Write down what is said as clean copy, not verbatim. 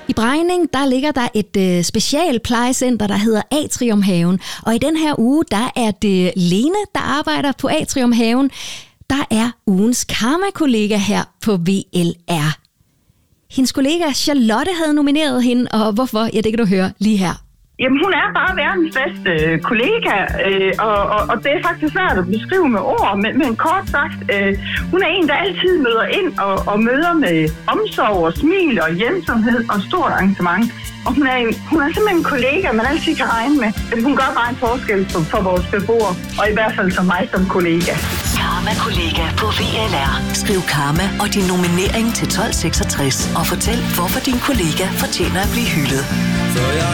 I Brejning, der ligger der et specialplejecenter, der hedder Atriumhaven. Og i den her uge, der er det Lene, der arbejder på Atriumhaven. Der er ugens karma-kollega her på VLR. Hendes kollega Charlotte havde nomineret hende, og hvorfor? Ja, det kan du høre lige her. Jamen, hun er bare verdens bedste kollega, og det er faktisk svært at beskrive med ord, men kort sagt, hun er en, der altid møder ind og møder med omsorg og smil og hjælpsomhed og stort engagement. Og hun er simpelthen en kollega, man altid kan regne med. Hun gør bare en forskel for vores beboere, og i hvert fald som mig som kollega. Karma-kollega på VLR. Skriv Karma og din nominering til 1266 og fortæl, hvorfor din kollega fortjener at blive hyldet. Så jeg